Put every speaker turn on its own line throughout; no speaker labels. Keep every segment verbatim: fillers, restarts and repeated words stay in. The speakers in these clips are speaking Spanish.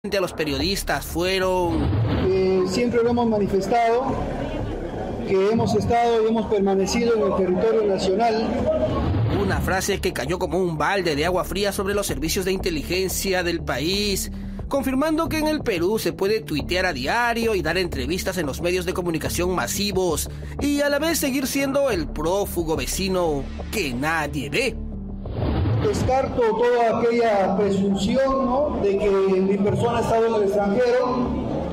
a los periodistas fueron...
Eh, siempre lo hemos manifestado, que hemos estado y hemos permanecido en el territorio nacional.
Una frase que cayó como un balde de agua fría sobre los servicios de inteligencia del país, confirmando que en el Perú se puede tuitear a diario y dar entrevistas en los medios de comunicación masivos y a la vez seguir siendo el prófugo vecino que nadie ve.
Descarto toda aquella presunción, ¿no?, de que mi persona ha estado en el extranjero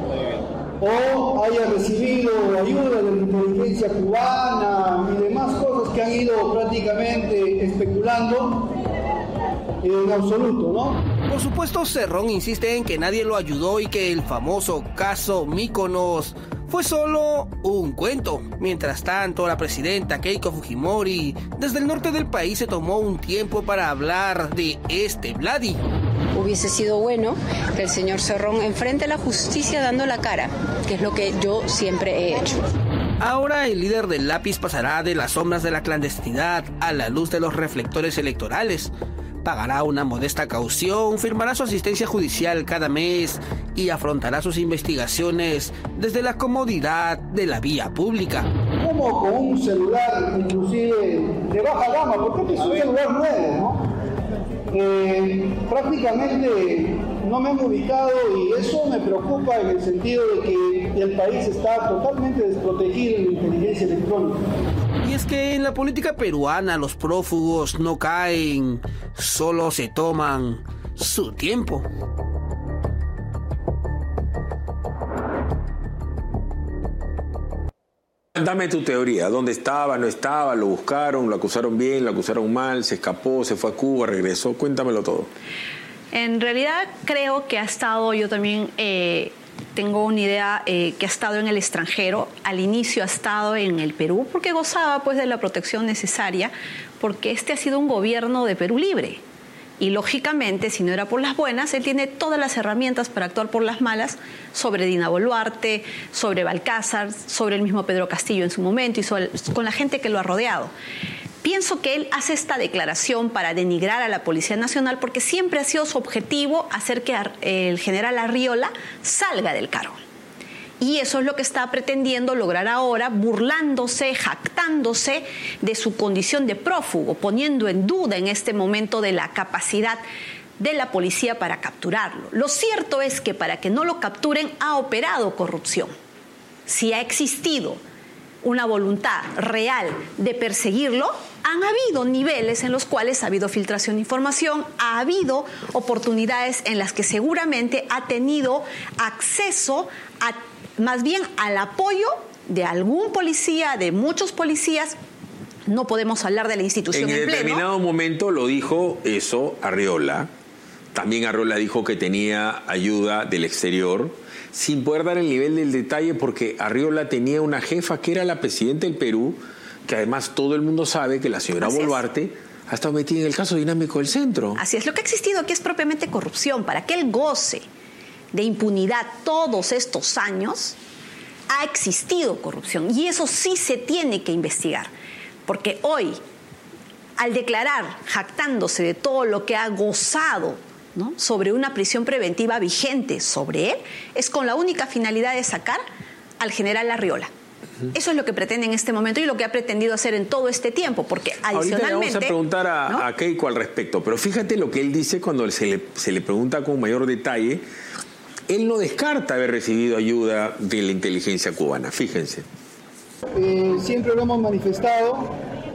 o haya recibido ayuda de la inteligencia cubana y demás cosas que han ido prácticamente especulando. En absoluto, ¿no?
Por supuesto, Cerrón insiste en que nadie lo ayudó y que el famoso caso Mykonos fue solo un cuento. Mientras tanto, la presidenta Keiko Fujimori, desde el norte del país, se tomó un tiempo para hablar de este Vladi.
Hubiese sido bueno que el señor Cerrón enfrente a la justicia dando la cara, que es lo que yo siempre he hecho.
Ahora el líder del lápiz pasará de las sombras de la clandestinidad a la luz de los reflectores electorales. Pagará una modesta caución, firmará su asistencia judicial cada mes y afrontará sus investigaciones desde la comodidad de la vía pública.
Como con un celular, inclusive de baja gama, porque este es un celular nuevo, ¿no? Eh, prácticamente no me han ubicado y eso me preocupa en el sentido de que el país está totalmente desprotegido en la inteligencia electrónica.
Y es que en la política peruana los prófugos no caen, solo se toman su tiempo.
Dame tu teoría, ¿dónde estaba, no estaba, lo buscaron, lo acusaron bien, lo acusaron mal, se escapó, se fue a Cuba, regresó? Cuéntamelo todo.
En realidad creo que ha estado, yo también eh, tengo una idea eh, que ha estado en el extranjero. Al inicio ha estado en el Perú porque gozaba pues de la protección necesaria, porque este ha sido un gobierno de Perú libre. Y lógicamente, si no era por las buenas, él tiene todas las herramientas para actuar por las malas sobre Dina Boluarte, sobre Balcázar, sobre el mismo Pedro Castillo en su momento y sobre, con la gente que lo ha rodeado. Pienso que él hace esta declaración para denigrar a la Policía Nacional porque siempre ha sido su objetivo hacer que el general Arriola salga del cargo. Y eso es lo que está pretendiendo lograr ahora, burlándose, jactándose de su condición de prófugo, poniendo en duda en este momento de la capacidad de la policía para capturarlo. Lo cierto es que para que no lo capturen ha operado corrupción. Si ha existido una voluntad real de perseguirlo, han habido niveles en los cuales ha habido filtración de información, ha habido oportunidades en las que seguramente ha tenido acceso a más bien al apoyo de algún policía, de muchos policías. No podemos hablar de la institución en,
en
pleno.
En determinado momento lo dijo eso Arriola. También Arriola dijo que tenía ayuda del exterior, sin poder dar el nivel del detalle, porque Arriola tenía una jefa que era la presidenta del Perú, que además todo el mundo sabe que la señora Así Boluarte es. ha estado metida en el caso dinámico del centro.
Así es, lo que ha existido aquí es propiamente corrupción. Para que él goce de impunidad todos estos años, ha existido corrupción y eso sí se tiene que investigar, porque hoy, al declarar, jactándose de todo lo que ha gozado, ¿no?, sobre una prisión preventiva vigente sobre él, es con la única finalidad de sacar al general Arriola. Uh-huh. Eso es lo que pretende en este momento y lo que ha pretendido hacer en todo este tiempo, porque adicionalmente...
Ahorita le vamos a preguntar a, ¿no? a Keiko al respecto, pero fíjate lo que él dice cuando se le, se le pregunta con mayor detalle. Él no descarta haber recibido ayuda de la inteligencia cubana, fíjense.
Eh, siempre lo hemos manifestado,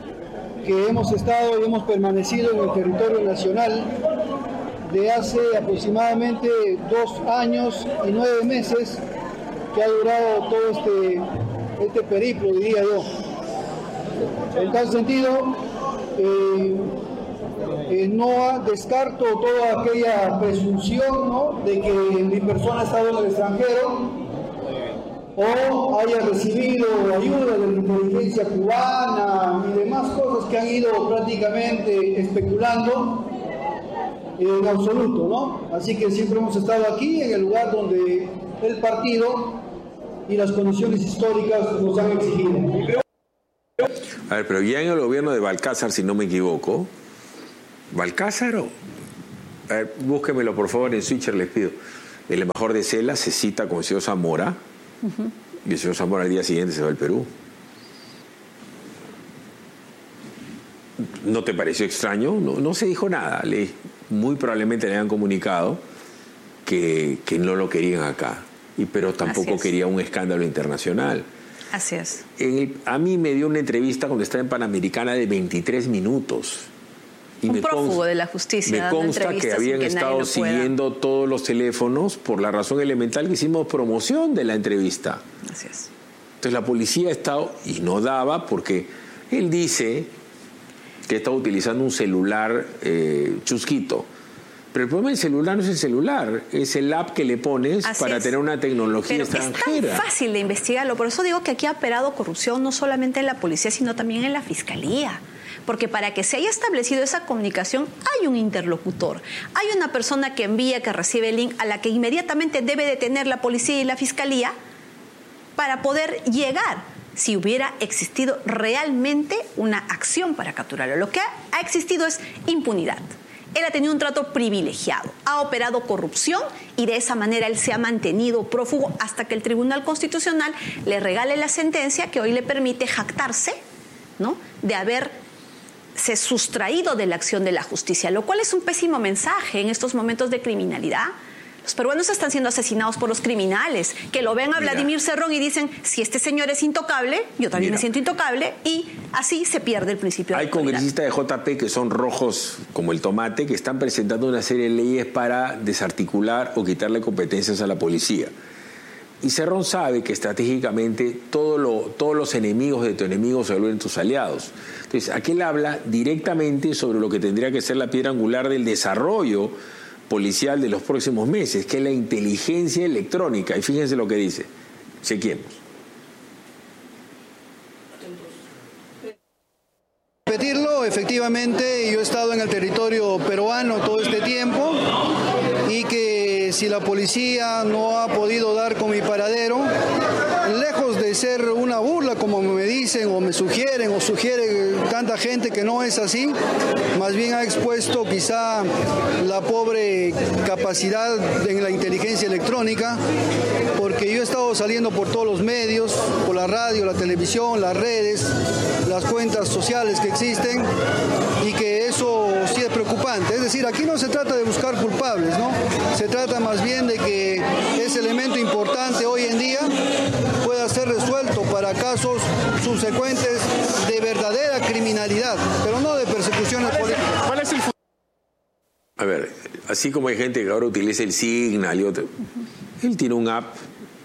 que hemos estado y hemos permanecido en el territorio nacional de hace aproximadamente dos años y nueve meses que ha durado todo este, este periplo, diría yo. En tal sentido, eh, Eh, no descarto toda aquella presunción, ¿no?, de que mi persona ha estado en el extranjero o haya recibido ayuda de la inteligencia cubana y demás cosas que han ido prácticamente especulando. En absoluto, ¿no? Así que siempre hemos estado aquí en el lugar donde el partido y las condiciones históricas nos han exigido.
A ver, pero ya en el gobierno de Balcázar, si no me equivoco, ¿Balcázar o...? A ver, búsquemelo por favor en Switcher, les pido. El embajador de Cela se cita con el señor Zamora, uh-huh. y el señor Zamora al día siguiente se va al Perú. ¿No te pareció extraño? No, no se dijo nada. Le, muy probablemente le habían comunicado que, que no lo querían acá, y, pero tampoco quería un escándalo internacional.
Así es.
En el, a mí me dio una entrevista cuando estaba en Panamericana de veintitrés minutos.
Y un me prófugo consta, de la justicia.
Me consta que habían que estado siguiendo todos los teléfonos por la razón elemental que hicimos promoción de la entrevista.
Así es.
Entonces la policía ha estado, y no daba, porque él dice que estaba utilizando un celular eh, chusquito. Pero el problema del celular no es el celular, es el app que le pones Así para es. tener una tecnología
Pero
extranjera.
Es tan fácil de investigarlo, por eso digo que aquí ha operado corrupción no solamente en la policía, sino también en la fiscalía. Porque para que se haya establecido esa comunicación hay un interlocutor, hay una persona que envía, que recibe el link, a la que inmediatamente debe detener la policía y la fiscalía para poder llegar, si hubiera existido realmente una acción para capturarlo. Lo que ha existido es impunidad. Él ha tenido un trato privilegiado, ha operado corrupción y de esa manera él se ha mantenido prófugo hasta que el Tribunal Constitucional le regale la sentencia que hoy le permite jactarse, ¿no?, de haberse sustraído de la acción de la justicia, lo cual es un pésimo mensaje en estos momentos de criminalidad. Los peruanos están siendo asesinados por los criminales, que lo ven a Mira. Vladimir Cerrón y dicen, si este señor es intocable, yo también Mira. me siento intocable, y así se pierde el principio de
Hay congresistas de J P que son rojos como el tomate, que están presentando una serie de leyes para desarticular o quitarle competencias a la policía. Y Cerrón sabe que estratégicamente todo lo, todos los enemigos de tu enemigo se vuelven tus aliados. Entonces, aquí él habla directamente sobre lo que tendría que ser la piedra angular del desarrollo policial de los próximos meses, que es la inteligencia electrónica. Y fíjense lo que dice. Chequemos.
Repetirlo, efectivamente, yo he estado en el territorio peruano todo este tiempo y que si la policía no ha podido dar con mi paradero, lejos de ser una burla, como me dicen o me sugieren o sugiere tanta gente que no es así, más bien ha expuesto quizá la pobre capacidad en la inteligencia electrónica, porque yo he estado saliendo por todos los medios, por la radio, la televisión, las redes, las cuentas sociales que existen, y que eso sí es preocupante. Es decir, aquí no se trata de buscar culpables, ¿no? Se trata más bien de que ese elemento importante hoy en día pueda ser resuelto para casos subsecuentes de verdadera criminalidad, pero no de persecuciones políticas.
¿Cuál es el futuro? A ver, así como hay gente que ahora utiliza el Signal y otro, uh-huh. él tiene un app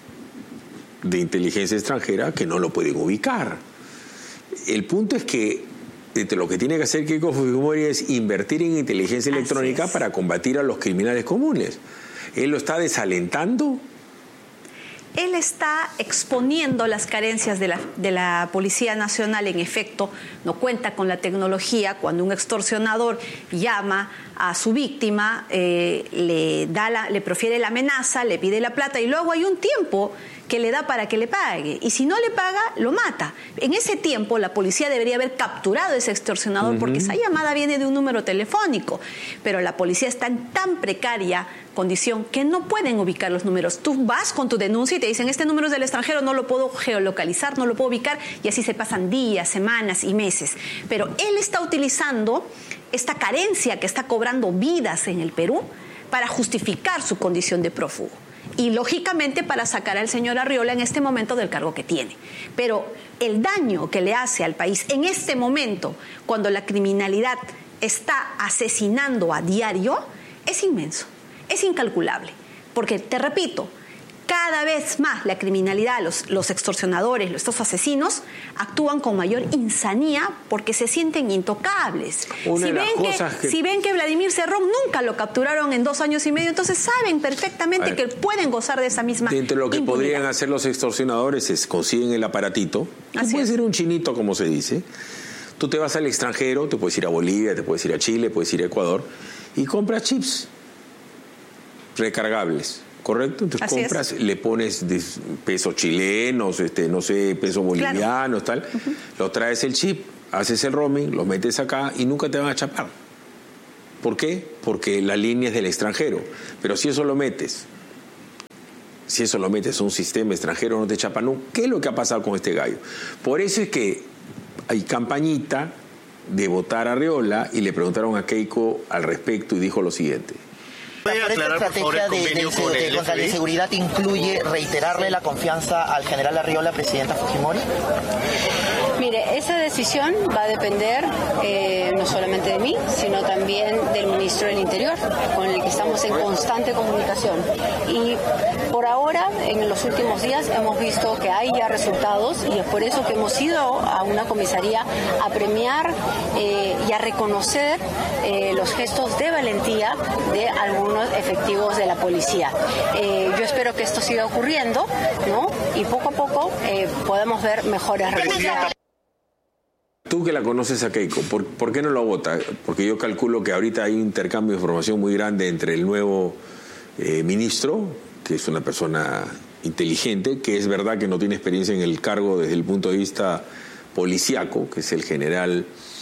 de inteligencia extranjera que no lo pueden ubicar. El punto es que lo que tiene que hacer Keiko Fujimori es invertir en inteligencia electrónica para combatir a los criminales comunes. ¿Él lo está desalentando?
Él está exponiendo las carencias de la, de la Policía Nacional. En efecto, no cuenta con la tecnología. Cuando un extorsionador llama a su víctima, eh, le, da la, le profiere la amenaza, le pide la plata y luego hay un tiempo que le da para que le pague. Y si no le paga, lo mata. En ese tiempo, la policía debería haber capturado a ese extorsionador uh-huh. porque esa llamada viene de un número telefónico. Pero la policía está en tan precaria condición que no pueden ubicar los números. Tú vas con tu denuncia y te dicen, este número es del extranjero, no lo puedo geolocalizar, no lo puedo ubicar, y así se pasan días, semanas y meses. Pero él está utilizando esta carencia que está cobrando vidas en el Perú para justificar su condición de prófugo. Y lógicamente para sacar al señor Arriola en este momento del cargo que tiene. Pero el daño que le hace al país en este momento, cuando la criminalidad está asesinando a diario, es inmenso, es incalculable. Porque, te repito, cada vez más la criminalidad, los, los extorsionadores, estos asesinos, actúan con mayor insanía porque se sienten intocables.
Una
si,
de
ven
las cosas
que,
que...
si ven que Vladimir Cerrón nunca lo capturaron en dos años y medio, entonces saben perfectamente que pueden gozar de esa misma
Dentro de lo que
impunidad.
Podrían hacer los extorsionadores es consiguen el aparatito. Así puede ser un chinito, como se dice. Tú te vas al extranjero, te puedes ir a Bolivia, te puedes ir a Chile, puedes ir a Ecuador y compras chips recargables. ¿Correcto? Entonces Así compras, es. le pones pesos chilenos, este, no sé, pesos bolivianos, claro. tal. Uh-huh. Lo traes el chip, haces el roaming, lo metes acá y nunca te van a chapar. ¿Por qué? Porque la línea es del extranjero. Pero si eso lo metes si eso lo metes a un sistema extranjero no te chapa nunca. ¿Qué es lo que ha pasado con este gallo? Por eso es que hay campañita de votar a Arriola y le preguntaron a Keiko al respecto y dijo lo siguiente.
Esta estrategia de, de, de, de contra la inseguridad incluye reiterarle la confianza al general Arriola, presidenta Fujimori.
Mire, esa decisión va a depender eh, no solamente de mí, sino también del ministro del Interior, con el que estamos en constante comunicación. Y por ahora, en los últimos días, hemos visto que hay ya resultados y es por eso que hemos ido a una comisaría a premiar eh, y a reconocer eh, los gestos de valentía de algunos efectivos de la policía. Eh, yo espero que esto siga ocurriendo, ¿no? Y poco a poco eh, podemos ver mejores resultados.
Tú que la conoces a Keiko, ¿por, ¿por qué no lo vota? Porque yo calculo que ahorita hay un intercambio de información muy grande entre el nuevo eh, ministro, que es una persona inteligente, que es verdad que no tiene experiencia en el cargo desde el punto de vista policíaco, que es el general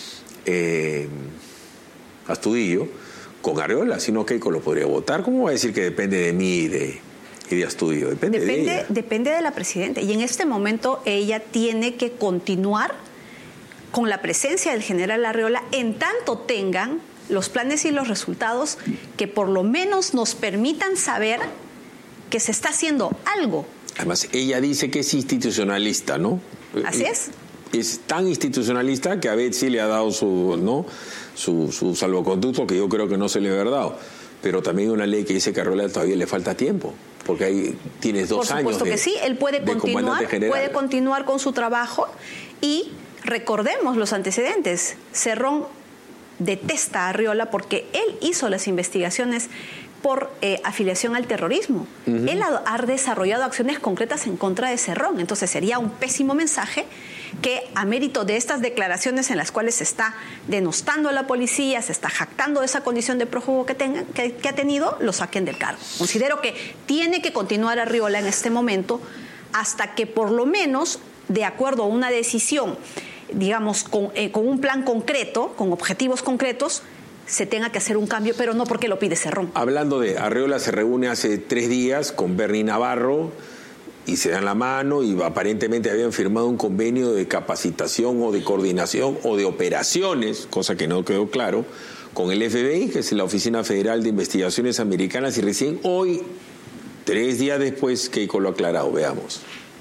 eh, Astudillo, con Arriola, si no Keiko lo podría votar. ¿Cómo va a decir que depende de mí y de, y de Astudillo? Depende,
depende
de ella.
Depende de la presidenta. Y en este momento ella tiene que continuar con la presencia del general Arriola en tanto tengan los planes y los resultados que por lo menos nos permitan saber que se está haciendo algo.
Además, ella dice que es institucionalista, ¿no?
Así es.
Es tan institucionalista que a Betsy le ha dado su, ¿no? su, su salvoconducto, que yo creo que no se le ha dado. Pero también hay una ley que dice que a Arriola todavía le falta tiempo, porque ahí tienes dos años. Por
supuesto que sí, él puede continuar, puede continuar con su trabajo y recordemos los antecedentes. Cerrón detesta a Arriola porque él hizo las investigaciones por eh, afiliación al terrorismo. Uh-huh. Él ha, ha desarrollado acciones concretas en contra de Cerrón. Entonces sería un pésimo mensaje que a mérito de estas declaraciones en las cuales se está denostando a la policía, se está jactando de esa condición de prófugo que, tenga, que, que ha tenido, lo saquen del cargo. Considero que tiene que continuar Arriola en este momento hasta que por lo menos, de acuerdo a una decisión, digamos, con, eh, con un plan concreto, con objetivos concretos, se tenga que hacer un cambio, pero no porque lo pide Cerrón.
Hablando de Arriola, se reúne hace tres días con Bernie Navarro y se dan la mano y aparentemente habían firmado un convenio de capacitación o de coordinación o de operaciones, cosa que no quedó claro, con el F B I, que es la Oficina Federal de Investigaciones Americanas, y recién hoy, tres días después, Keiko lo ha aclarado. Veamos.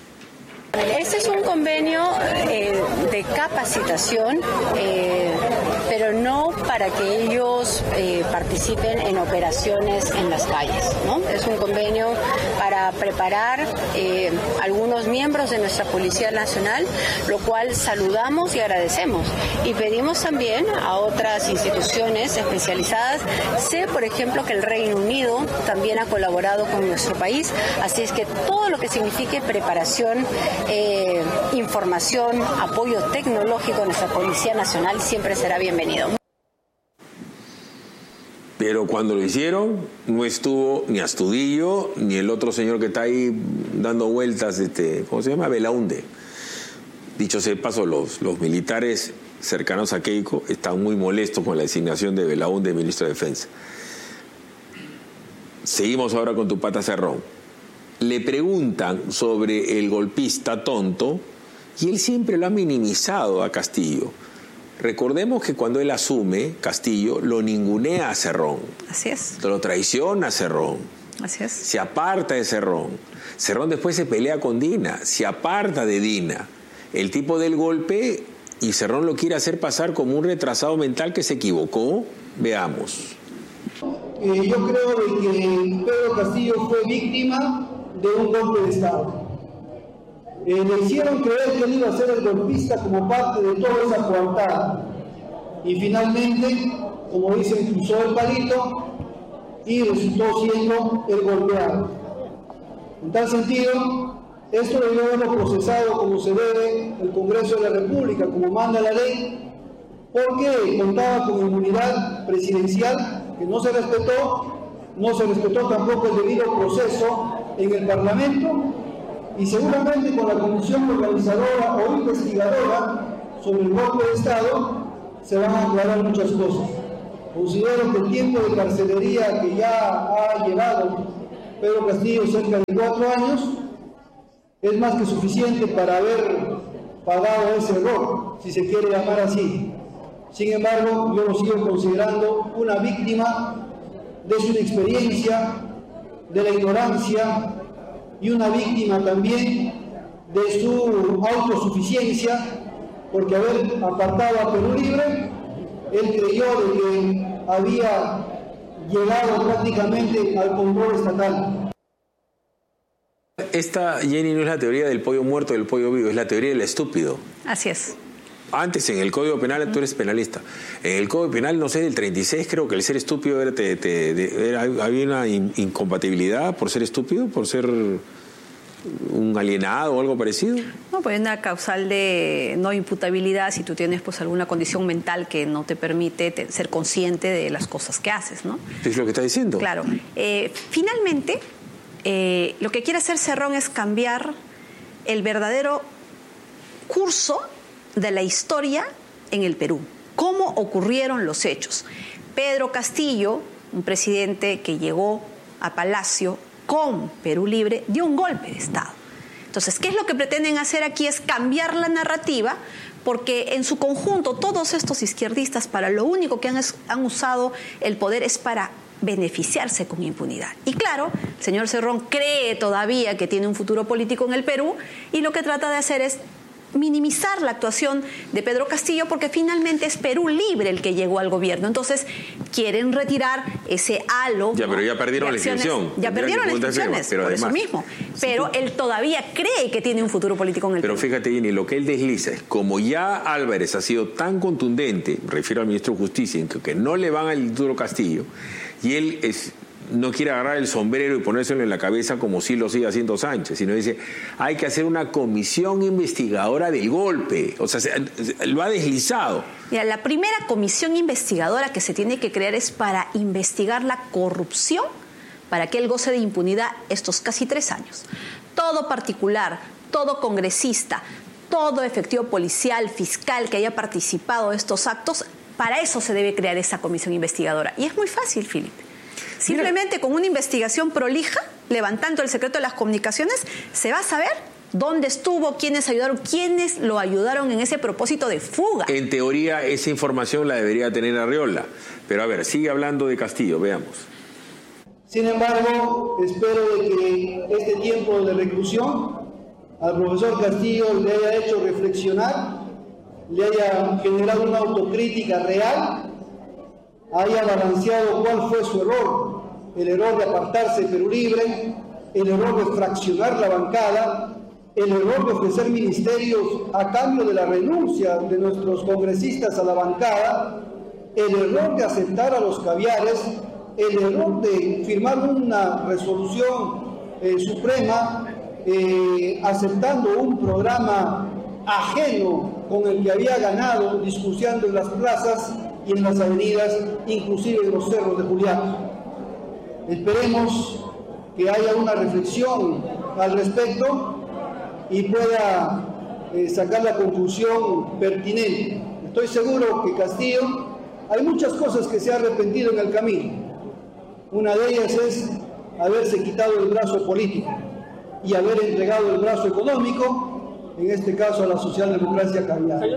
Este es un convenio eh, de capacitación, eh, pero no para que ellos eh, participen en operaciones en las calles, ¿no? Es un convenio para preparar eh, algunos miembros de nuestra Policía Nacional, lo cual saludamos y agradecemos. Y pedimos también a otras instituciones especializadas. Sé, por ejemplo, que el Reino Unido también ha colaborado con nuestro país, así es que todo lo que signifique preparación, Eh, información, apoyo tecnológico a nuestra Policía Nacional siempre será bienvenido.
Pero cuando lo hicieron, no estuvo ni Astudillo ni el otro señor que está ahí dando vueltas, este, ¿cómo se llama? Belaunde. Dicho sea de paso, los, los militares cercanos a Keiko están muy molestos con la designación de Belaunde, ministro de Defensa. Seguimos ahora con tu pata Cerrón. Le preguntan sobre el golpista tonto y él siempre lo ha minimizado a Castillo. Recordemos que cuando él asume, Castillo lo ningunea a Cerrón.
Así es.
Lo traiciona a Cerrón.
Así es.
Se aparta de Cerrón. Cerrón después se pelea con Dina, se aparta de Dina. El tipo del golpe, y Cerrón lo quiere hacer pasar como un retrasado mental que se equivocó. Veamos.
Eh, yo creo de que Pedro Castillo fue víctima de un golpe de Estado. Eh, le hicieron creer que él iba a ser el golpista como parte de toda esa coartada. Y finalmente, como dicen, cruzó el palito y resultó siendo el golpeado. En tal sentido, esto debió haberlo procesado como se debe el Congreso de la República, como manda la ley, porque contaba con inmunidad presidencial que no se respetó, no se respetó tampoco el debido proceso en el Parlamento y seguramente con la comisión organizadora o investigadora sobre el golpe de Estado se van a aclarar muchas cosas. Considero que el tiempo de carcelería que ya ha llevado Pedro Castillo cerca de cuatro años, es más que suficiente para haber pagado ese error, si se quiere llamar así. Sin embargo, yo lo sigo considerando una víctima de su inexperiencia, de la ignorancia, y una víctima también de su autosuficiencia, porque haber apartado a Perú Libre, él creyó de que había llegado prácticamente al control estatal.
Esta, Jenny, no es la teoría del pollo muerto, del pollo vivo, es la teoría del estúpido.
Así es.
Antes, en el Código Penal, tú eres penalista. En el Código Penal, no sé, del treinta y seis, creo que el ser estúpido era, te, te, te, era había una in, incompatibilidad por ser estúpido, por ser un alienado o algo parecido.
No, pues una causal de no imputabilidad si tú tienes pues alguna condición mental que no te permite te, ser consciente de las cosas que haces, ¿no?
Es lo que está diciendo.
Claro. Eh, finalmente, eh, lo que quiere hacer Cerrón es cambiar el verdadero curso de la historia en el Perú. ¿Cómo ocurrieron los hechos? Pedro Castillo, un presidente que llegó a Palacio con Perú Libre, dio un golpe de Estado. Entonces, ¿qué es lo que pretenden hacer aquí? Es cambiar la narrativa, porque en su conjunto todos estos izquierdistas para lo único que han, han usado el poder es para beneficiarse con impunidad. Y claro, el señor Cerrón cree todavía que tiene un futuro político en el Perú y lo que trata de hacer es minimizar la actuación de Pedro Castillo, porque finalmente es Perú Libre el que llegó al gobierno. Entonces quieren retirar ese halo.
Ya, pero ya perdieron la inscripción.
Ya perdieron las inscripciones, por eso mismo. Pero él todavía cree que tiene un futuro político en el
Pero
Perú.
fíjate, Jenny, lo que él desliza es, como ya Álvarez ha sido tan contundente, me refiero al ministro de Justicia, en que, que no le van al Instituto Castillo, y él es... no quiere agarrar el sombrero y ponérselo en la cabeza como si lo sigue haciendo Sánchez, sino dice, hay que hacer una comisión investigadora del golpe. O sea, se, se, lo ha deslizado.
Mira, la primera comisión investigadora que se tiene que crear es para investigar la corrupción, para que él goce de impunidad estos casi tres años. Todo particular, todo congresista, todo efectivo policial, fiscal que haya participado de estos actos, para eso se debe crear esa comisión investigadora. Y es muy fácil, Felipe. Simplemente con una investigación prolija, levantando el secreto de las comunicaciones, se va a saber dónde estuvo, quiénes ayudaron, quiénes lo ayudaron en ese propósito de fuga.
En teoría, esa información la debería tener Arriola. Pero a ver, sigue hablando de Castillo, veamos.
Sin embargo, espero de que este tiempo de reclusión al profesor Castillo le haya hecho reflexionar, le haya generado una autocrítica real, haya balanceado cuál fue su error, el error de apartarse de Perú Libre, el error de fraccionar la bancada, el error de ofrecer ministerios a cambio de la renuncia de nuestros congresistas a la bancada, el error de aceptar a los caviares, el error de firmar una resolución eh, suprema eh, aceptando un programa ajeno con el que había ganado discursiando en las plazas y en las avenidas, inclusive en los cerros de Juliaca. Esperemos que haya una reflexión al respecto y pueda eh, sacar la conclusión pertinente. Estoy seguro que Castillo, hay muchas cosas que se ha arrepentido en el camino. Una de ellas es haberse quitado el brazo político y haber entregado el brazo económico, en este caso a la socialdemocracia caviar.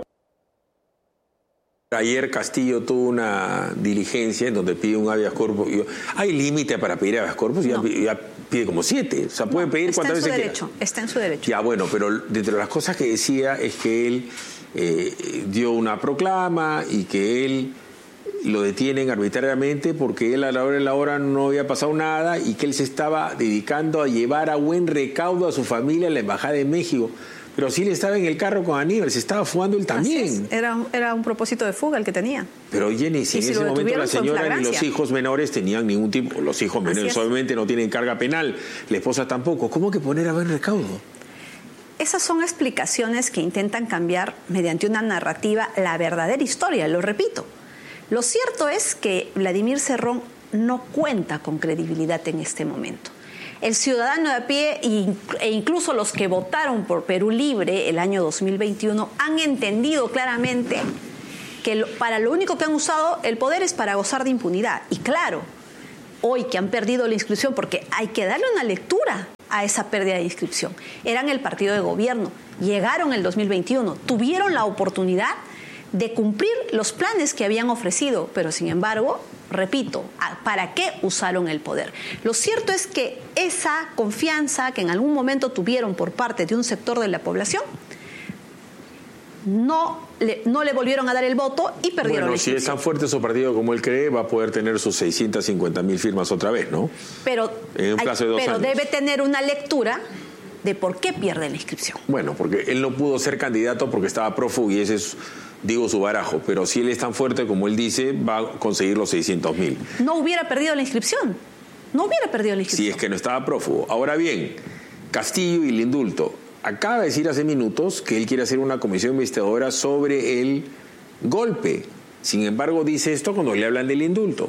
Ayer Castillo tuvo una diligencia en donde pide un habeas corpus. ¿Hay límite para pedir habeas corpus? Ya,
No.
ya pide como siete. O sea, puede
No,
pedir
está
cuantas
en su
veces
derecho,
quiera.
está en su derecho.
Ya, bueno, pero dentro de las cosas que decía es que él eh, dio una proclama y que él lo detienen arbitrariamente porque él a la hora de la hora no había pasado nada y que él se estaba dedicando a llevar a buen recaudo a su familia a la Embajada de México. Pero sí le estaba en el carro con Aníbal, se estaba fugando él también.
Era, era un propósito de fuga el que tenía.
Pero Jenny, si
Y
en
si
ese
lo
momento la
detuvieron, fue en
señora ni los
flagrancia.
hijos menores tenían ningún tipo, los hijos
Así
menores
es.
obviamente no tienen carga penal, la esposa tampoco. ¿Cómo que poner a buen recaudo?
Esas son explicaciones que intentan cambiar mediante una narrativa la verdadera historia, lo repito. Lo cierto es que Vladimir Cerrón no cuenta con credibilidad en este momento. El ciudadano de a pie e incluso los que votaron por Perú Libre el año dos mil veintiuno han entendido claramente que para lo único que han usado el poder es para gozar de impunidad. Y claro, hoy que han perdido la inscripción, porque hay que darle una lectura a esa pérdida de inscripción. Eran el partido de gobierno, llegaron en el dos mil veintiuno, tuvieron la oportunidad de cumplir los planes que habían ofrecido, pero sin embargo, repito, ¿para qué usaron el poder? Lo cierto es que esa confianza que en algún momento tuvieron por parte de un sector de la población, no le, no le volvieron a dar el voto y perdieron.
Bueno, si es tan fuerte su partido como él cree, va a poder tener sus seiscientas cincuenta mil firmas otra vez, ¿no?
Pero,
en un plazo de dos
pero
años.
Debe tener una lectura de por qué pierde la inscripción.
Bueno, porque él no pudo ser candidato porque estaba prófugo y ese es, digo, su barajo. Pero si él es tan fuerte como él dice, va a conseguir los seiscientos mil.
No hubiera perdido la inscripción. No hubiera perdido la inscripción.
Si es que no estaba prófugo. Ahora bien, Castillo y el indulto. Acaba de decir hace minutos que él quiere hacer una comisión investigadora sobre el golpe. Sin embargo, dice esto cuando le hablan del indulto.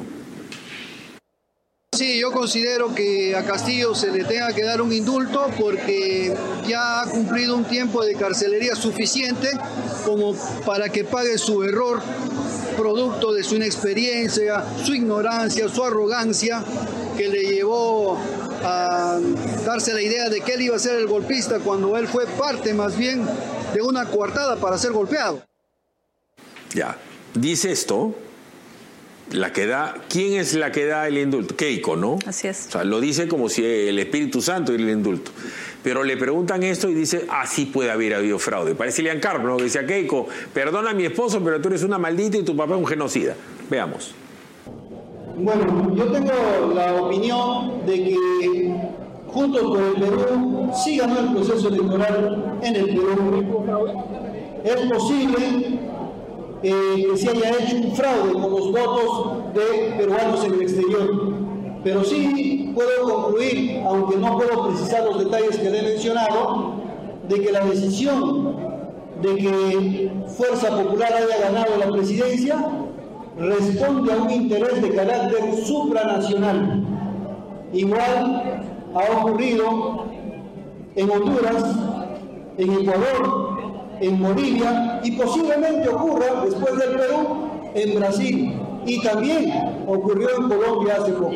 Sí, yo considero que a Castillo se le tenga que dar un indulto porque ya ha cumplido un tiempo de carcelería suficiente como para que pague su error, producto de su inexperiencia, su ignorancia, su arrogancia, que le llevó a darse la idea de que él iba a ser el golpista cuando él fue parte más bien de una coartada para ser golpeado.
Ya, dice esto, la que da, ¿quién es la que da el indulto? Keiko, ¿no?
Así es.
O sea, lo dice como si el Espíritu Santo diera el indulto. Pero le preguntan esto y dice, ah, sí puede haber habido fraude. Parece Ilian Carpio, ¿no? Que decía, Keiko, perdona a mi esposo, pero tú eres una maldita y tu papá es un genocida. Veamos.
Bueno, yo tengo la opinión de que Juntos por el Perú sí ganó el proceso electoral en el Perú. Es posible eh, que se haya hecho un fraude con los votos de peruanos en el exterior, pero sí puedo concluir, aunque no puedo precisar los detalles que le he mencionado, de que la decisión de que Fuerza Popular haya ganado la presidencia responde a un interés de carácter supranacional. Igual ha ocurrido en Honduras, en Ecuador, en Bolivia y posiblemente ocurra después del Perú en Brasil, y también ocurrió en Colombia hace poco.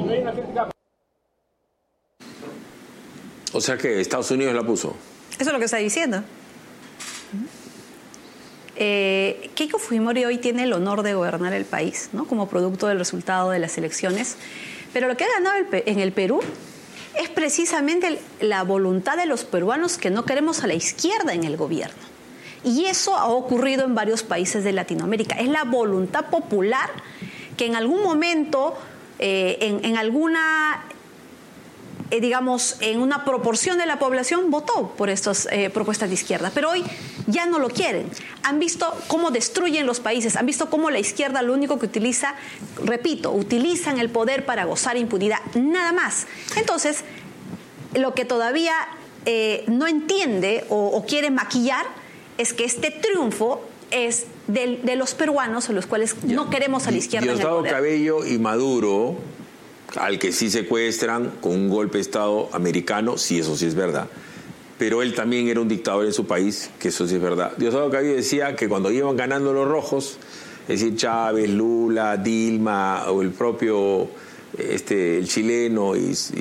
O sea que Estados Unidos la puso.
Eso es lo que está diciendo. Eh, Keiko Fujimori hoy tiene el honor de gobernar el país, ¿no? Como producto del resultado de las elecciones, pero lo que ha ganado el, en el Perú es precisamente la voluntad de los peruanos que no queremos a la izquierda en el gobierno. Y eso ha ocurrido en varios países de Latinoamérica. Es la voluntad popular que en algún momento, eh, en, en alguna... Eh, digamos, en una proporción de la población votó por estas eh, propuestas de izquierda, pero hoy ya no lo quieren. Han visto cómo destruyen los países, han visto cómo la izquierda lo único que utiliza, repito, utilizan el poder para gozar impunidad, nada más. Entonces, lo que todavía eh, no entiende o, o quiere maquillar es que este triunfo es de, de los peruanos, a los cuales ya no queremos a la izquierda en el poder.
Diosdado Cabello y Maduro, al que sí secuestran con un golpe de Estado americano, sí, eso sí es verdad. Pero él también era un dictador en su país, que eso sí es verdad. Diosdado Cabello decía que cuando iban ganando los rojos, es decir, Chávez, Lula, Dilma, o el propio este, el chileno y, y,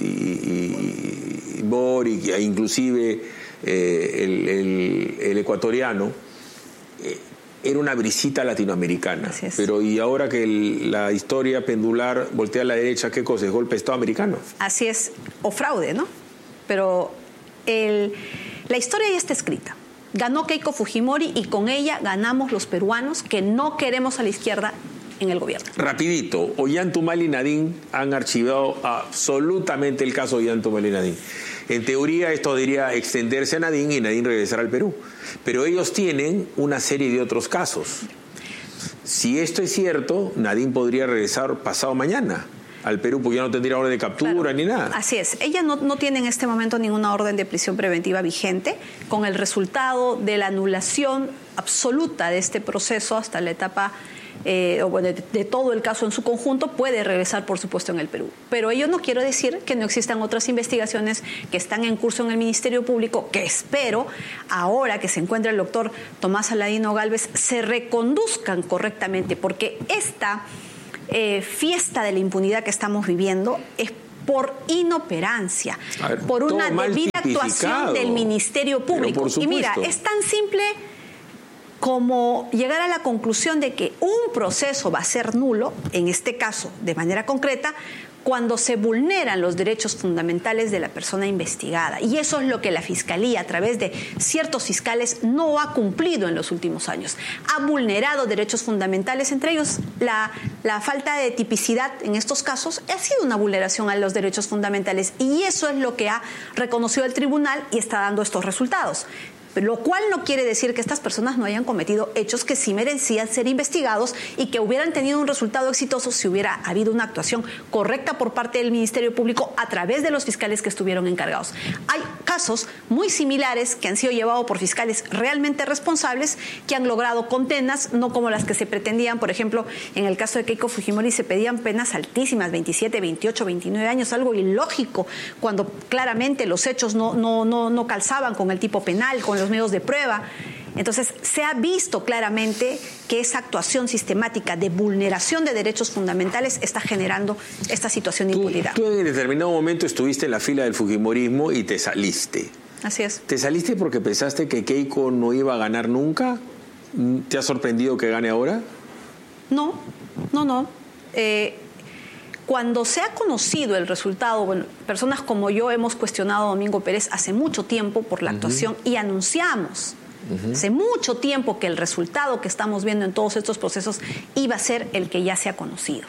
y, y Boric, e inclusive eh, el, el, el ecuatoriano, eh, era una brisita latinoamericana. Pero y ahora que el, la historia pendular voltea a la derecha, ¿qué cosa? ¿Es golpe de Estado americano?
Así es, o fraude, ¿no? Pero el, la historia ya está escrita. Ganó Keiko Fujimori y con ella ganamos los peruanos que no queremos a la izquierda en el gobierno.
Rapidito, Ollantaytamala y Nadine han archivado absolutamente el caso Ollantaytamala y Nadine. En teoría esto debería extenderse a Nadine y Nadine regresar al Perú. Pero ellos tienen una serie de otros casos. Si esto es cierto, Nadine podría regresar pasado mañana al Perú porque ya no tendría orden de captura, claro, ni nada.
Así es. Ella no, no tiene en este momento ninguna orden de prisión preventiva vigente, con el resultado de la anulación absoluta de este proceso hasta la etapa Eh, o bueno, de, de todo el caso en su conjunto, puede regresar, por supuesto, en el Perú. Pero ello no quiere decir que no existan otras investigaciones que están en curso en el Ministerio Público, que espero, ahora que se encuentra el doctor Tomás Aladino Gálvez, se reconduzcan correctamente, porque esta eh, fiesta de la impunidad que estamos viviendo es por inoperancia, ver, por una debida actuación del Ministerio Público. Y mira, es tan simple como llegar a la conclusión de que un proceso va a ser nulo, en este caso de manera concreta, cuando se vulneran los derechos fundamentales de la persona investigada. Y eso es lo que la Fiscalía, a través de ciertos fiscales, no ha cumplido en los últimos años. Ha vulnerado derechos fundamentales, entre ellos la, la falta de tipicidad en estos casos ha sido una vulneración a los derechos fundamentales. Y eso es lo que ha reconocido el tribunal y está dando estos resultados. Lo cual no quiere decir que estas personas no hayan cometido hechos que sí merecían ser investigados y que hubieran tenido un resultado exitoso si hubiera habido una actuación correcta por parte del Ministerio Público a través de los fiscales que estuvieron encargados. Hay casos muy similares que han sido llevados por fiscales realmente responsables que han logrado condenas, no como las que se pretendían. Por ejemplo, en el caso de Keiko Fujimori se pedían penas altísimas, veintisiete, veintiocho, veintinueve años, algo ilógico, cuando claramente los hechos no, no, no, no calzaban con el tipo penal, con los medios de prueba. Entonces, se ha visto claramente que esa actuación sistemática de vulneración de derechos fundamentales está generando esta situación de impunidad.
Tú, tú en determinado momento estuviste en la fila del fujimorismo y te saliste.
Así es.
¿Te saliste porque pensaste que Keiko no iba a ganar nunca? ¿Te ha sorprendido que gane ahora?
No, no, no. Eh, Cuando se ha conocido el resultado, bueno, personas como yo hemos cuestionado a Domingo Pérez hace mucho tiempo por la actuación uh-huh. y anunciamos uh-huh. hace mucho tiempo que el resultado que estamos viendo en todos estos procesos iba a ser el que ya se ha conocido.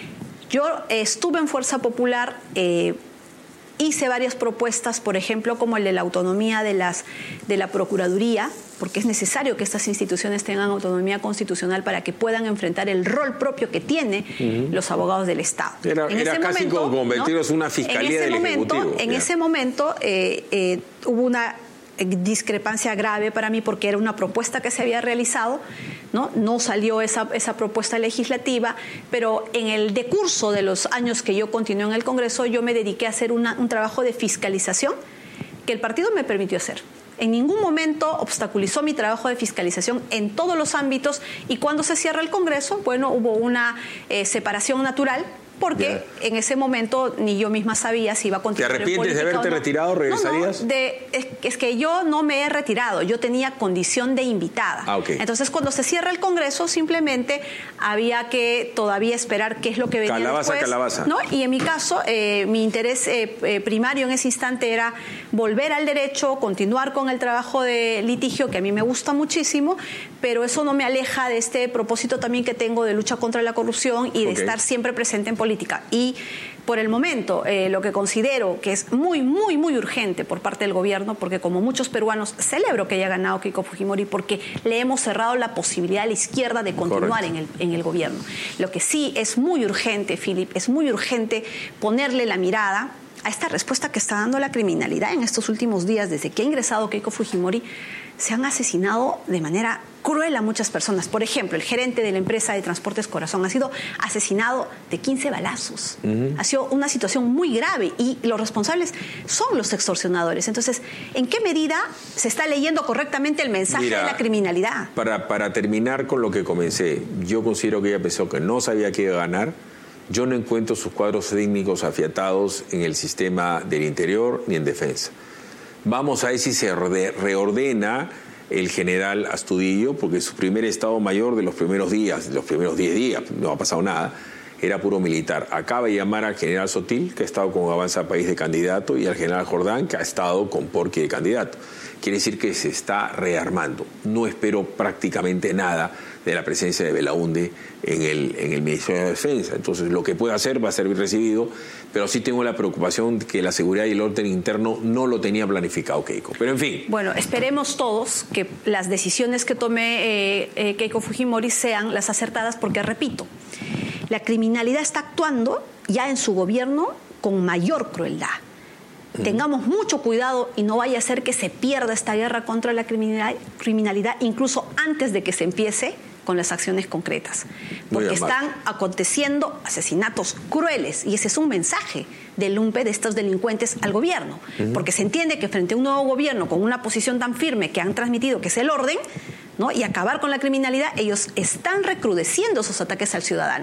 Yo eh, estuve en Fuerza Popular, eh, hice varias propuestas, por ejemplo, como el de la autonomía de, las, de la Procuraduría, porque es necesario que estas instituciones tengan autonomía constitucional para que puedan enfrentar el rol propio que tienen uh-huh. los abogados del Estado.
Era,
en
era
ese
casi
momento,
como convertirlos en una fiscalía del
momento,
Ejecutivo.
En ya. ese momento eh, eh, hubo una discrepancia grave para mí porque era una propuesta que se había realizado, no, no salió esa, esa propuesta legislativa, pero en el decurso de los años que yo continué en el Congreso, yo me dediqué a hacer una, un trabajo de fiscalización que el partido me permitió hacer. En ningún momento obstaculizó mi trabajo de fiscalización en todos los ámbitos, y cuando se cierra el Congreso, bueno, hubo una eh, separación natural, porque yeah. en ese momento ni yo misma sabía si iba a continuar.
¿Te arrepientes de haberte
no.
retirado? ¿Regresarías?
No, no, de, es, es que yo no me he retirado, yo tenía condición de invitada.
Ah, okay.
Entonces, cuando se cierra el Congreso, simplemente había que todavía esperar qué es lo que venía
calabaza,
después.
Calabaza,
¿no? Y en mi caso, eh, mi interés eh, eh, primario en ese instante era volver al derecho, continuar con el trabajo de litigio, que a mí me gusta muchísimo, pero eso no me aleja de este propósito también que tengo de lucha contra la corrupción y de okay. estar siempre presente en política. Y por el momento, eh, lo que considero que es muy, muy, muy urgente por parte del gobierno, porque como muchos peruanos celebro que haya ganado Keiko Fujimori, porque le hemos cerrado la posibilidad a la izquierda de continuar en el, en el gobierno. Lo que sí es muy urgente, Philip, es muy urgente ponerle la mirada a esta respuesta que está dando la criminalidad en estos últimos días. Desde que ha ingresado Keiko Fujimori, se han asesinado de manera cruel a muchas personas. Por ejemplo, el gerente de la empresa de Transportes Corazón ha sido asesinado de quince balazos. Uh-huh. Ha sido una situación muy grave y los responsables son los extorsionadores. Entonces, ¿en qué medida se está leyendo correctamente el mensaje Mira, de la criminalidad?
Para, para terminar con lo que comencé, yo considero que ella pensó que no sabía qué iba a ganar. Yo no encuentro sus cuadros técnicos afiatados en el sistema del interior ni en defensa. Vamos a ver si se reordena el general Astudillo, porque su primer estado mayor de los primeros días, de los primeros diez días, no ha pasado nada, era puro militar. Acaba de llamar al general Sotil, que ha estado con Avanza País de candidato, y al general Jordán, que ha estado con Porqui de candidato. Quiere decir que se está rearmando. No espero prácticamente nada de la presencia de Belaunde en el, en el Ministerio de Defensa. Entonces, lo que pueda hacer va a ser bien recibido, pero sí tengo la preocupación de que la seguridad y el orden interno no lo tenía planificado Keiko. Pero, en fin.
Bueno, esperemos todos que las decisiones que tome eh, eh, Keiko Fujimori sean las acertadas, porque, repito, la criminalidad está actuando ya en su gobierno con mayor crueldad. Tengamos mucho cuidado y no vaya a ser que se pierda esta guerra contra la criminalidad, criminalidad incluso antes de que se empiece con las acciones concretas. Porque están aconteciendo asesinatos crueles y ese es un mensaje del L U M P E de estos delincuentes al gobierno. Uh-huh. Porque se entiende que frente a un nuevo gobierno con una posición tan firme que han transmitido que es el orden, ¿no? y acabar con la criminalidad, ellos están recrudeciendo sus ataques al ciudadano.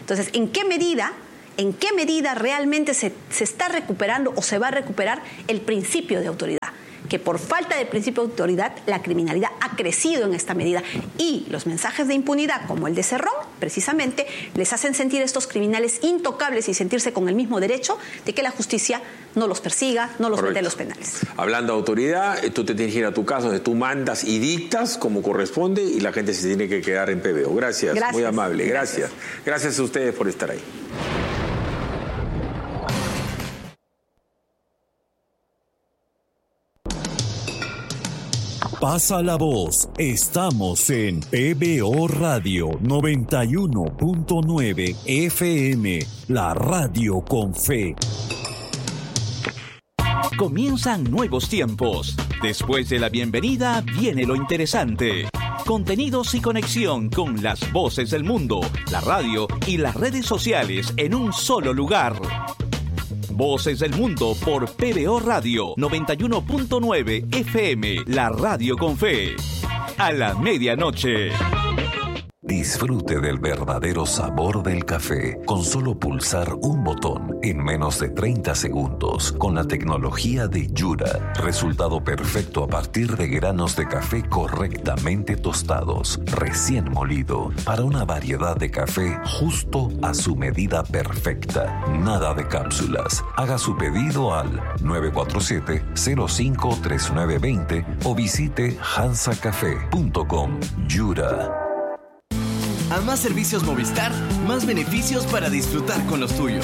Entonces, ¿en qué medida, en qué medida realmente se, se está recuperando o se va a recuperar el principio de autoridad? Que por falta del principio de autoridad, la criminalidad ha crecido en esta medida. Y los mensajes de impunidad, como el de Cerrón, precisamente, les hacen sentir a estos criminales intocables y sentirse con el mismo derecho de que la justicia no los persiga, no los mete en los penales.
Hablando de autoridad, tú te tienes que ir a tu casa donde tú mandas y dictas como corresponde y la gente se tiene que quedar en P B O. Gracias, Gracias. Muy amable. Gracias. Gracias. Gracias a ustedes por estar ahí.
Pasa la voz, estamos en P B O Radio noventa y uno punto nueve F M, la radio con fe.
Comienzan nuevos tiempos. Después de la bienvenida viene lo interesante. Contenidos y conexión con las voces del mundo, la radio y las redes sociales en un solo lugar. Voces del Mundo por P B O Radio noventa y uno punto nueve F M, la radio con fe. A la medianoche.
Disfrute del verdadero sabor del café con solo pulsar un botón en menos de treinta segundos con la tecnología de Yura. Resultado perfecto a partir de granos de café correctamente tostados, recién molido, para una variedad de café justo a su medida perfecta. Nada de cápsulas. Haga su pedido al nueve cuatro siete, cero cinco tres nueve dos cero o visite hansa café punto com. Yura.
A más servicios Movistar, más beneficios para disfrutar con los tuyos.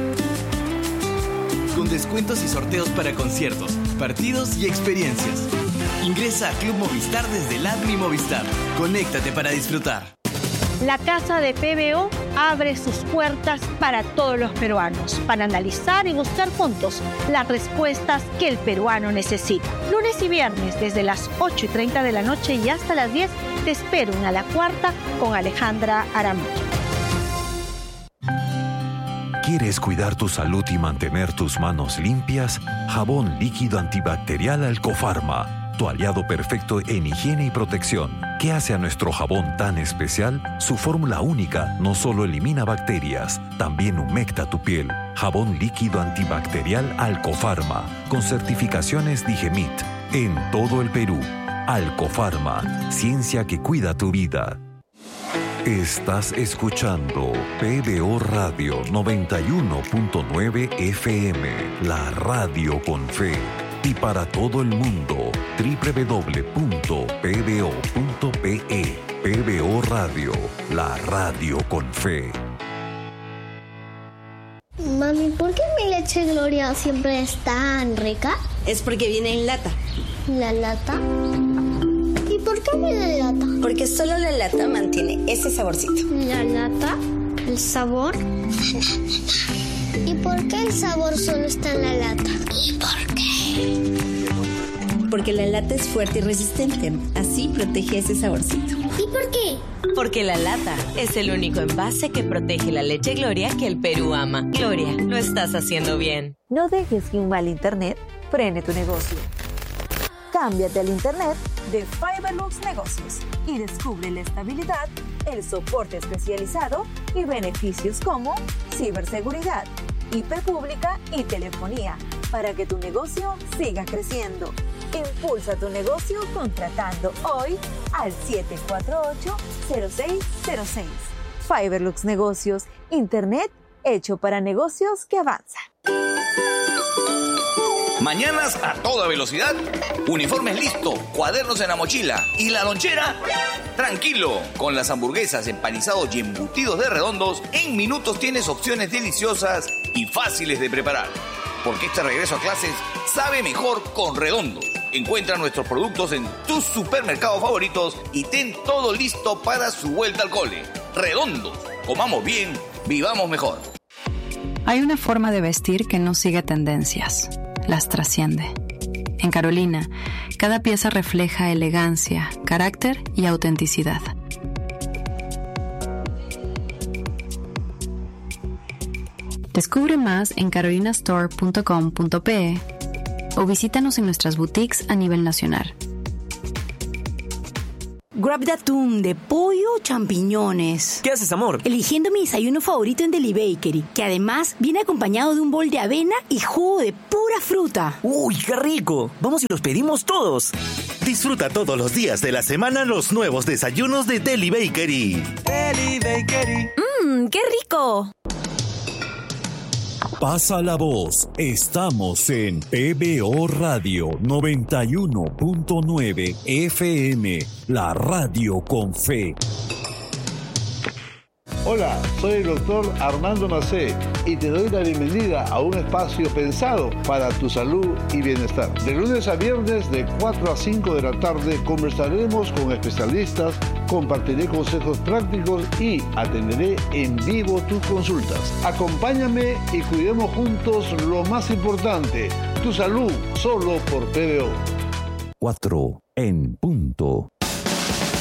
Con descuentos y sorteos para conciertos, partidos y experiencias. Ingresa a Club Movistar desde la app Mi Movistar. Conéctate para disfrutar.
La Casa de P B O abre sus puertas para todos los peruanos, para analizar y buscar juntos las respuestas que el peruano necesita. Lunes y viernes, desde las ocho y treinta de la noche y hasta las diez, te espero en A la Cuarta con Alejandra Aramayo.
¿Quieres cuidar tu salud y mantener tus manos limpias? Jabón líquido antibacterial Alcofarma. Tu aliado perfecto en higiene y protección. ¿Qué hace a nuestro jabón tan especial? Su fórmula única no solo elimina bacterias, también humecta tu piel. Jabón líquido antibacterial Alcofarma, con certificaciones Digemit. En todo el Perú. Alcofarma, ciencia que cuida tu vida. Estás escuchando P B O Radio noventa y uno punto nueve F M, la radio con fe. Y para todo el mundo, doble u doble u doble u punto p b o punto p e. P B O Radio, la radio con fe.
Mami, ¿por qué mi leche Gloria siempre es tan rica?
Es porque viene en lata.
¿La lata? ¿Y por qué viene en lata?
Porque solo la lata mantiene ese saborcito.
¿La lata? ¿El sabor? ¿Y por qué el sabor solo está en la lata? ¿Y por qué?
Porque la lata es fuerte y resistente. Así protege ese saborcito.
¿Y por qué?
Porque la lata es el único envase que protege la leche Gloria que el Perú ama. Gloria, lo estás haciendo bien.
No dejes que un mal internet frene tu negocio. Cámbiate al internet de Fiberlux Negocios y descubre la estabilidad, el soporte especializado y beneficios como ciberseguridad, I P pública y telefonía para que tu negocio siga creciendo. Impulsa tu negocio contratando hoy al siete cuatro ocho, cero seis cero seis. Fiberlux Negocios, internet hecho para negocios que avanzan.
Mañanas a toda velocidad, uniformes listo, cuadernos en la mochila y la lonchera. Tranquilo, con las hamburguesas, empanizados y embutidos de Redondos, en minutos tienes opciones deliciosas y fáciles de preparar. Porque este regreso a clases sabe mejor con Redondos. Encuentra nuestros productos en tus supermercados favoritos y ten todo listo para su vuelta al cole. Redondos, comamos bien, vivamos mejor.
Hay una forma de vestir que no sigue tendencias, las trasciende. En Carolina, cada pieza refleja elegancia, carácter y autenticidad. Descubre más en carolina store punto com punto p e o visítanos en nuestras boutiques a nivel nacional.
wrap de atún, de pollo o champiñones.
¿Qué haces, amor?
Eligiendo mi desayuno favorito en Deli Bakery, que además viene acompañado de un bol de avena y jugo de pura fruta.
¡Uy, qué rico! Vamos y los pedimos todos.
Disfruta todos los días de la semana los nuevos desayunos de Deli Bakery.
Deli Bakery.
¡Mmm, qué rico!
Pasa la voz. Estamos en P B O Radio noventa y uno punto nueve F M, la radio con fe.
Hola, soy el doctor Armando Macé y te doy la bienvenida a un espacio pensado para tu salud y bienestar. De lunes a viernes de cuatro a cinco de la tarde conversaremos con especialistas, compartiré consejos prácticos y atenderé en vivo tus consultas. Acompáñame y cuidemos juntos lo más importante, tu salud, solo por P B O.
cuatro en punto.